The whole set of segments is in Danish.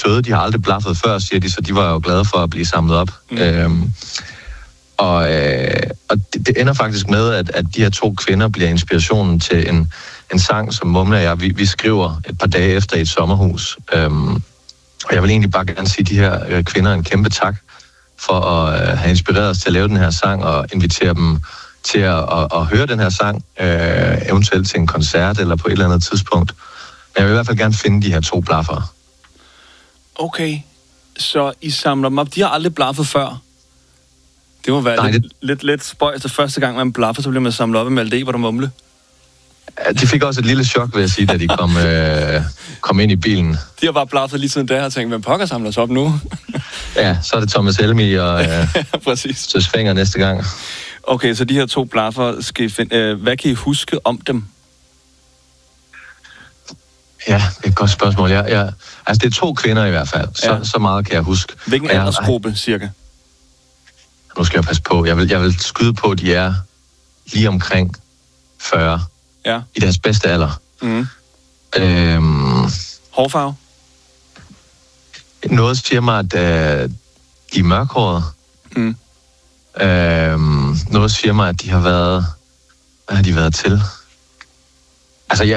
søde, de har aldrig blaffet før, siger de, så de var jo glade for at blive samlet op. Og det ender faktisk med, at de her 2 kvinder bliver inspirationen til en sang, som Mumle og jeg, vi skriver et par dage efter i et sommerhus. Og jeg vil egentlig bare gerne sige de her kvinder en kæmpe tak for at have inspireret os til at lave den her sang og invitere dem til at høre den her sang, eventuelt til en koncert eller på et eller andet tidspunkt. Men jeg vil i hvert fald gerne finde de her 2 blaffere. Okay, så I samler dem op. De har aldrig blaffet før. Det må være lidt spøjst, at første gang man blaffer, så bliver man samlet op i Malte Ebert og Mumle. Ja, de fik også et lille chok, vil jeg sige, da de kom ind i bilen. De har bare blaffet lige siden der og tænkt, hvem pokker samler os op nu? Ja, så er det Thomas Helmi og Søs Fenger næste gang. Okay, så de her 2 blaffer, skal I finde, hvad kan I huske om dem? Ja, det er et godt spørgsmål. Altså, det er 2 kvinder i hvert fald. Så meget kan jeg huske. Hvilken aldersgruppe, cirka? Nu skal jeg passe på. Jeg vil skyde på, at de er lige omkring 40. Ja. I deres bedste alder. Hårfarve? Noget siger mig, at de er mørkhårede. Noget siger mig, at de har været... Hvad har de været til? Altså,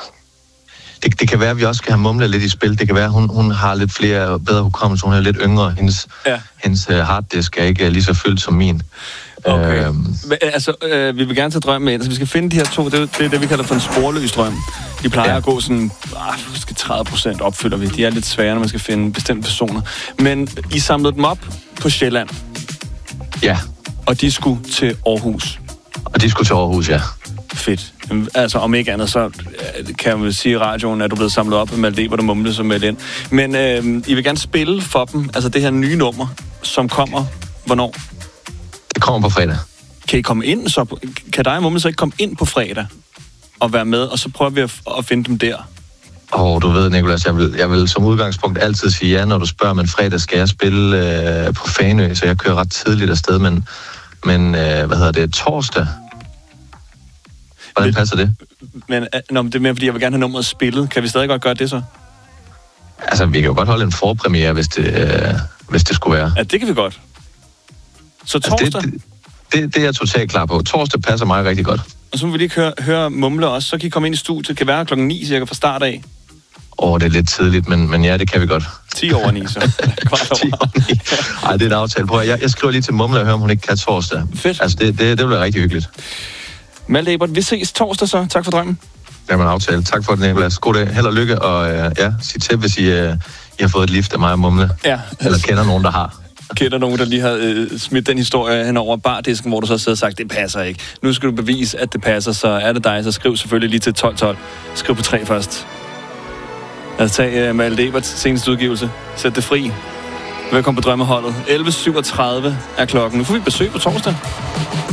det kan være, at vi også skal have Mumle lidt i spil. Det kan være, at hun har lidt bedre hukommelse. Hun er lidt yngre. Hendes harddisk er ikke lige så fyldt som min. Okay. Vi vil gerne tage drømmen med ind. Så vi skal finde de her 2. Det er det, vi kalder for en sporløs drøm. De plejer at gå sådan... 30% opfylder vi. De er lidt svære, når man skal finde bestemte personer. Men I samlede dem op på Sjælland. Ja. Og de skulle til Aarhus. Ja. Fedt. Altså, om ikke andet, så kan man sige i radioen, at du er blevet samlet op med Malte Ebert og Mumle som meldt ind. Men I vil gerne spille for dem, altså det her nye nummer, som kommer, hvornår? Det kommer på fredag. Kan I komme ind, så kan dig og Mumle så ikke komme ind på fredag og være med, og så prøver vi at finde dem der? Du ved, Nicolas, jeg vil som udgangspunkt altid sige ja, når du spørger, men fredag skal jeg spille på Fanø, så jeg kører ret tidligt afsted, men torsdag? Hvordan passer det? Men det er mere, fordi jeg vil gerne have nummeret spillet. Kan vi stadig godt gøre det så? Altså, vi kan jo godt holde en forpremiere, hvis det skulle være. Ja, det kan vi godt. Så torsdag? Altså, det er jeg totalt klar på. Torsdag passer mig rigtig godt. Og så må vi lige høre Mumle også. Så kan I komme ind i studiet. Kan være 9:00 cirka fra start af. Det er lidt tidligt, men ja, det kan vi godt. 10:09 så. 10:09. Ej, det er en aftale på. Jeg skriver lige til Mumle og hører, om hun ikke kan torsdag. Fedt. Altså, det bliver rigtig hyggeligt. Malte Ebert, vi ses torsdag så. Tak for drømmen. Jamen, aftale. Tak for den, Nicolas. God dag. Held og lykke, og sig til, hvis I har fået et lift af mig og Mumle. Ja. Eller kender nogen, der har. Kender nogen, der lige har smidt den historie hen over bardisken, hvor du så sidder og sagt, det passer ikke. Nu skal du bevise, at det passer, så er det dig, så skriv selvfølgelig lige til 1212. Skriv på 3 først. Lad os tage Malte Eberts seneste udgivelse. Sæt det fri. Velkommen på Drømmeholdet. 11:37 er klokken. Nu får vi besøg på torsdag.